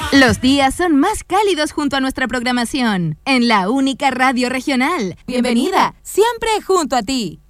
Los días son más cálidos junto a nuestra programación, en la única radio regional. Bienvenida, siempre junto a ti.